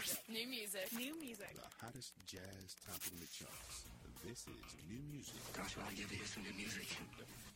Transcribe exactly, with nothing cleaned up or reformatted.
music. New music. New music. The hottest jazz topping the charts. This is New Music. That's what I give you, some new music.